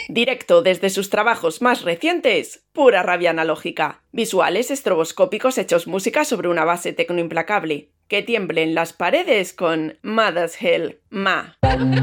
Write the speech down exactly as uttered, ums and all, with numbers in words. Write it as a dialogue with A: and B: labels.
A: Directo desde sus trabajos más recientes, pura rabia analógica. Visuales estroboscópicos hechos música sobre una base tecno implacable. Que tiemblen las paredes con Mad as Hell, Ma.